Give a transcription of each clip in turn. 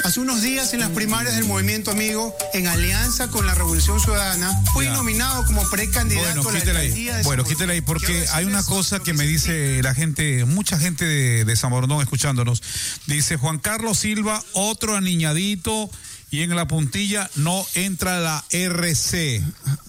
Hace unos días en las primarias del Movimiento Amigo, en alianza con la Revolución Ciudadana, fui nominado como precandidato a la alcaldía de San Borondón. Quítela ahí, porque hay una cosa que me dice la gente, mucha gente de San Borondón escuchándonos. Dice Juan Carlos Silva, otro aniñadito, y en la puntilla no entra la RC.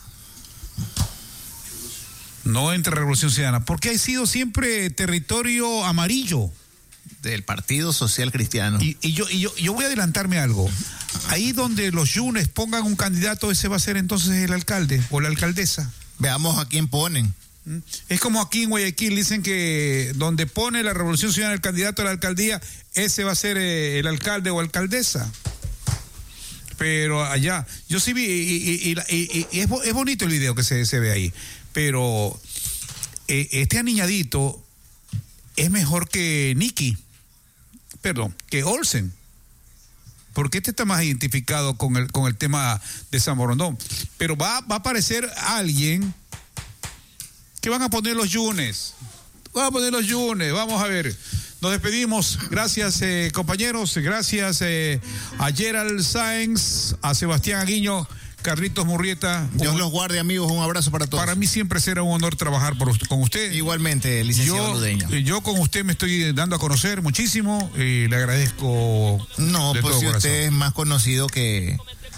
No entra Revolución Ciudadana, porque ha sido siempre territorio amarillo del Partido Social Cristiano. Y yo voy a adelantarme algo. Ahí donde los Yunes pongan un candidato, ese va a ser entonces el alcalde o la alcaldesa. Veamos a quién ponen. Es como aquí en Guayaquil, dicen que donde pone la Revolución Ciudadana el candidato a la alcaldía, ese va a ser el alcalde o alcaldesa. Pero allá, yo sí vi, y es bonito el video que se ve ahí, pero este aniñadito es mejor que que Olsen, porque este está más identificado con el tema de San Borondón. Pero va a aparecer alguien que van a poner los Yunes. Vamos a ver. Nos despedimos. Gracias, compañeros. Gracias a Gerald Sáenz, a Sebastián Aguiño, Carlitos Murrieta. Dios los guarde, amigos. Un abrazo para todos. Para mí siempre será un honor trabajar con usted. Igualmente, licenciado Ludeño. Yo con usted me estoy dando a conocer muchísimo y le agradezco. No, pues si usted es más conocido que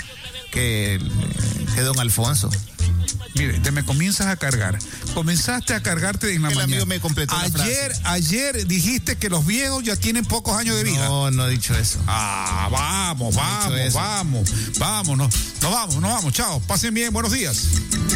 don Alfonso. Mire, te me comienzas a cargar. Comenzaste a cargarte en la mañana. Amigo me completó la frase. Ayer dijiste que los viejos ya tienen pocos años de vida. No he dicho eso. Vamos. Nos vamos. Chao. Pasen bien. Buenos días.